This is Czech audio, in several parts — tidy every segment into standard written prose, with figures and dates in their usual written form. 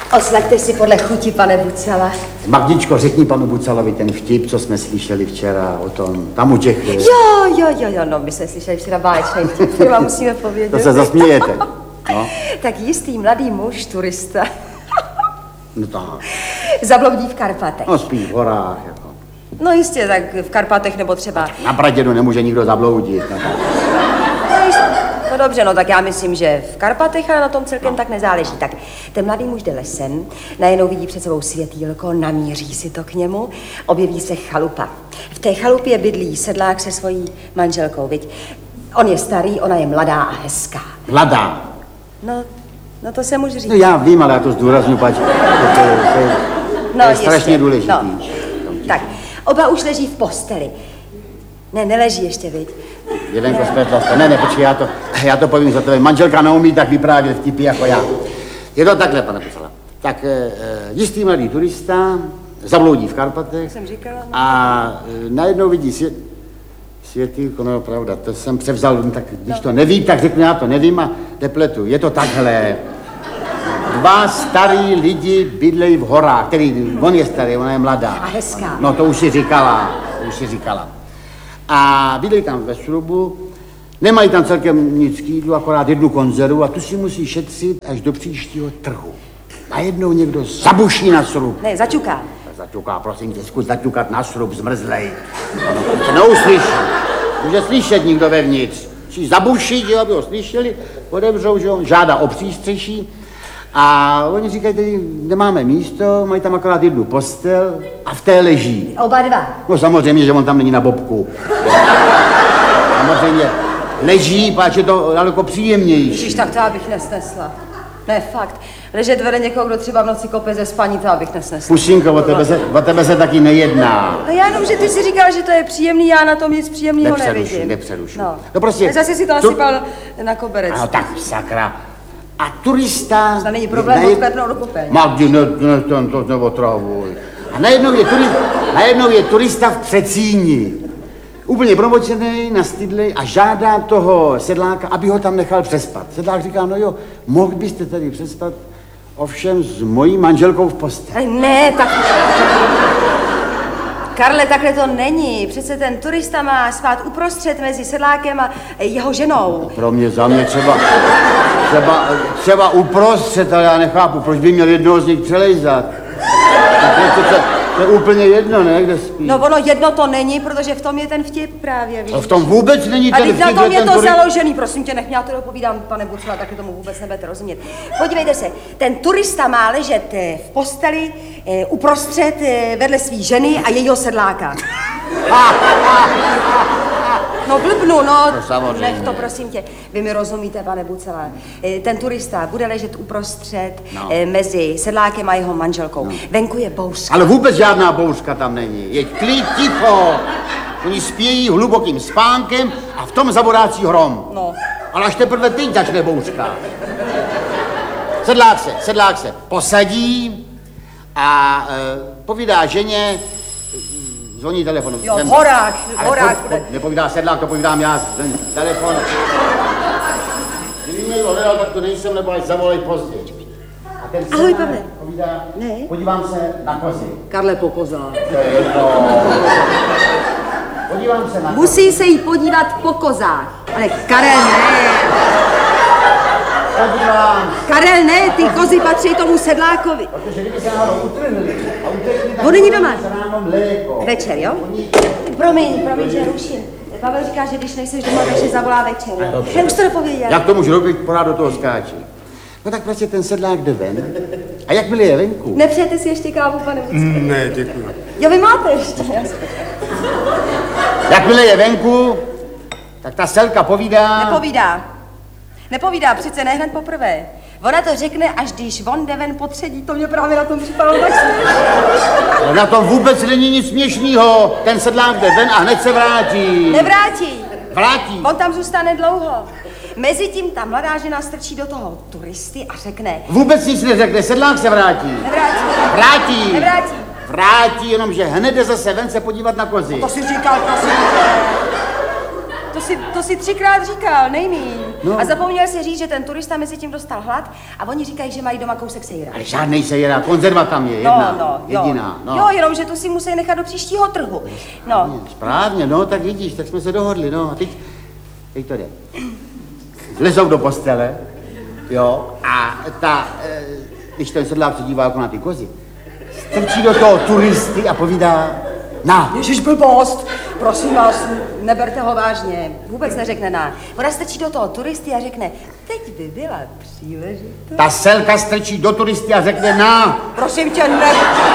Oslaďte si podle chuti, pane Bucala. Magdičko, řekni panu Bucalovi ten vtip, co jsme slyšeli včera o tom, tam u těch... Jo, no, my jsme slyšeli včera báječný vtip, který vám musíme povědět. To se zasmějete. No. Tak jistý mladý muž, turista, No tak. zabloudí v Karpatech. No spíš v horách, jako. No jistě, tak v Karpatech nebo třeba... Na Pradědu nemůže nikdo zabloudit. No dobře, no tak já myslím, že v Karpatech, ale na tom celkem tak nezáleží. Tak ten mladý muž jde lesem, najednou vidí před sebou světýlko, namíří si to k němu, objeví se chalupa. V té chalupě bydlí sedlák se svojí manželkou, viď? On je starý, ona je mladá a hezká. Mladá. No to se může říct. No já vím, ale já to zdůraznu, pač. To je strašně důležitý. No. Tak, oba už leží v posteli. Ne, neleží ještě, viď? Jelenko Světlovka, ne, počkej, já to povím za tebe. Manželka neumí tak vyprávět vtipy jako já. Je to takhle, pane Bucala. Tak jistý mladý turista zabloudí v Karpatech. Jsem říkala, no. A najednou vidí světýlko, no pravda, to jsem převzal, tak když to neví, tak řeknu, já to nevím a nepletu. Je to takhle. Dva starý lidi bydlejí v horách, který, on je starý, ona je mladá. A hezká. No to už si říkala. A bydlejí tam ve srubu, nemají tam celkem nic k jídlu, akorát jednu konzervu a tu si musí šetřit až do příštího trhu. Najednou někdo zabuší na srub. Ne, zaťuká. Zaťuká, prosím tě, zkus zaťukat na srub, zmrzlej. To neuslyší. Může slyšet nikdo vevnitř. Musí zabušit, jo, aby ho slyšeli, odevřou, že on žádá o přístřeší. A oni říkají, tady nemáme místo, mají tam akorát jednu postel a v té leží. Oba dva. No samozřejmě, že on tam není na bobku. Samozřejmě leží, páč je to daleko příjemnější. Ježiš, tak to já bych nesnesla. Ne, fakt. Ležet vede někoho, kdo třeba v noci kope ze spaní, to já bych nesnesla. Pušinko, o tebe se taky nejedná. No já jenom, že ty si říkal, že to je příjemný, já na tom nic příjemného nevidím. Nepřerušu. No Prostě... Zase si to nasypal na koberec. No tak sakra. A turista... To není problém odklepnout do kopeň. Magdi, to neotravuj. A najednou je turista v Přecíni. Úplně promočený, nastydlej a žádá toho sedláka, aby ho tam nechal přespat. Sedlák říká, no jo, mohl byste tady přespat, ovšem s mojí manželkou v posteli. Ne, tak... Karle, takhle to není. Přece ten turista má spát uprostřed mezi sedlákem a jeho ženou. Pro mě, za mě třeba uprostřed, ale já nechápu, proč by měl jednoho z nich přelejzat. To je úplně jedno, ne, kde spí. No ono jedno to není, protože v tom je ten vtip právě, víš. No v tom vůbec není ten vtip, a na tom je to založený, prosím tě, nech mě, já to dopovídám, pane Bucala, taky tomu vůbec nebudete rozumět. Podívejte se, ten turista má ležet v posteli uprostřed vedle svý ženy a jejího sedláka. No blbnu, no, nech to, prosím tě. Vy mi rozumíte, pane Bucala. Ten turista bude ležet uprostřed mezi sedlákem a jeho manželkou. Venku je bouřka. Ale vůbec žádná bouřka tam není. Je klid, ticho. Oni spějí hlubokým spánkem a v tom zaborácí hrom. No. Ale až teprve teď začne bouřka. Sedlák se posadí a povídá ženě, zvoní telefonu. Jo, v horách. Nepovídá sedlák, to povídám já. Telefon. Kdyby mě to hledal, tak to nejsem, nebo až zavolej později. A ten ahoj, Pavle. Povídá, ne? Podívám se na kozy. Karle, po kozách. Podívám se na kozy. Musí se jí podívat po kozách. Ale Karel, ne. Karel, ne, ty kozy patří tomu sedlákovi. Protože kdyby se náhodou utrhli a utekli, tak on není doma. ráno mléko. Večer, jo? Promiň, že ruším. Pavel říká, že když nejseš doma, takže zavolá večer. Já už to dopověděl. Jak to můžu robit, pořád do toho skáče. No tak prostě ten sedlák jde ven. A jak byli je venku? Nepřejete si ještě kávu, pane Bucala? Ne, děkuji. Jo, vy máte ještě. Jak byli je venku, tak ta selka povídá... Nepovídá, přece ne hned poprvé. Ona to řekne, až když on jde ven potředí, to mě právě na tom připadalo tak směšný. Na tom vůbec není nic směšného. Ten sedlák jde ven a hned se vrátí. Vrátí. On tam zůstane dlouho. Mezitím ta mladá žena strčí do toho turisty a řekne... Vůbec nic neřekne, sedlák se vrátí. Vrátí, jenomže hned jde zase ven se podívat na kozy. To si říkal, prosím. To si 3krát říkal, nejmíň. No. A zapomněl si říct, že ten turista mezi tím dostal hlad a oni říkají, že mají doma kousek sejra. Ale žádnej sejra, konzerva tam je, jedna, jediná. No. Jo, jenom, že tu si musí nechat do příštího trhu. No. Správně, no, tak vidíš, tak jsme se dohodli, no. A teď to jde. Vlezou do postele, jo, a když ten sedlák se dívá jako na ty kozy, strčí do toho turisty a povídá, na. Ježiš, blbost, prosím vás, neberte ho vážně, vůbec neřekne na. Ona strčí do toho turisty a řekne, teď by byla příležitost. Ta selka strčí do turisty a řekne, na. Prosím tě, ne.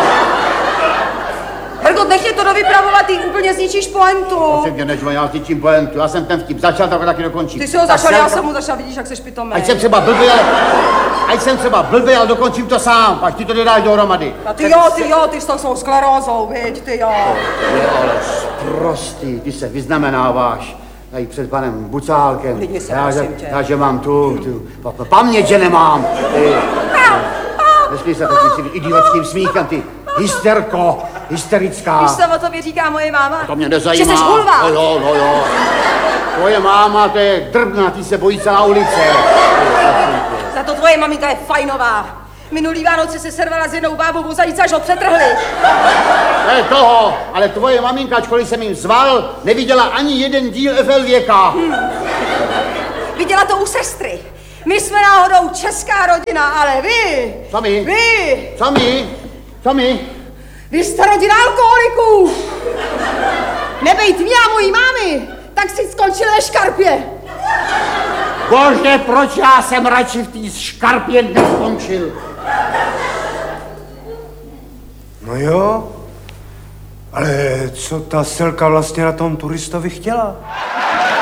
Hergot, nech mě to dovypravovat, ty úplně zničíš pointu. Prosím tě, než já zničím pointu, já jsem ten vtip začal, tak ho taky dokončím. Ty jsi ho začal, já jsem mu začal, vidíš, jak seš pitomý. Ať jsem třeba blbý, ale dokončím to sám, pak ty to nedáš dohromady. A ty jo, ty s tou svou sklerózou, viď, ty jo. Je ale prostý, ty se vyznamenáváš tady před panem Bucálkem. Lidi se, prosím tě. Já, že mám tu paměť, že nemám. Nesmí se takovým idiotským smíchem, ty hysterická. Víš, co o tobě říká moje máma? To mě nezajímá. Že jsi hulva. No jo. Tvoje máma, to je drbna, ty se bojí celá ulice. Za to tvoje maminka je fajnová. Minulý Vánoce se servala s jednou bábou o zajíce, až ho přetrhli. To je toho, ale tvoje maminka, ačkoliv jsem jim zval, neviděla ani jeden díl FL Věka. Viděla to u sestry. My jsme náhodou česká rodina, ale vy... Co my? Vy! Co my? Vy jste rodina alkoholiků! Nebejt mě a mojí mámy, tak si skončil ve škarpě. Bože, proč já jsem radši v té škarpě neskončil? No jo, ale co ta selka vlastně na tom turistovi chtěla?